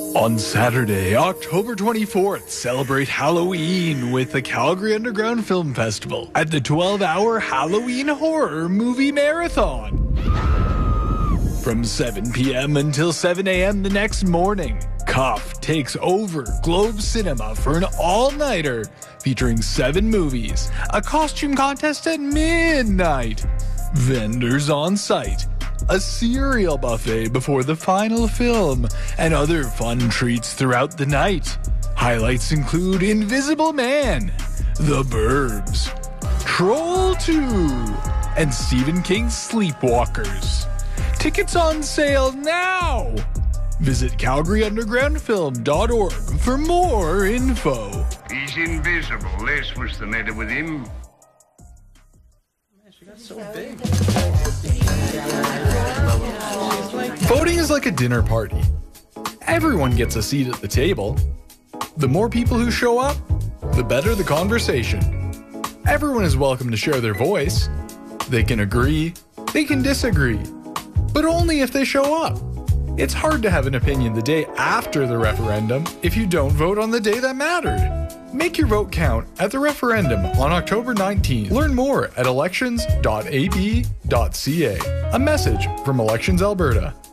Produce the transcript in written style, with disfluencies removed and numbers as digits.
On Saturday, October 24th, celebrate Halloween with the Calgary Underground Film Festival at the 12-hour Halloween Horror Movie Marathon. From 7 p.m. until 7 a.m. the next morning, Cuff takes over Globe Cinema for an all-nighter featuring 7 movies, a costume contest at midnight, vendors on site, a cereal buffet before the final film, and other fun treats throughout the night. Highlights include Invisible Man, The Burbs, Troll 2, and Stephen King's Sleepwalkers. Tickets on sale now! Visit CalgaryUndergroundFilm.org for more info. He's invisible. That's what's the matter with him. Man, she got so big. Voting is like a dinner party. Everyone gets a seat at the table. The more people who show up, the better the conversation. Everyone is welcome to share their voice. They can agree, they can disagree, but only if they show up. It's hard to have an opinion the day after the referendum if you don't vote on the day that mattered. Make your vote count at the referendum on October 19th. Learn more at elections.ab.ca. A message from Elections Alberta.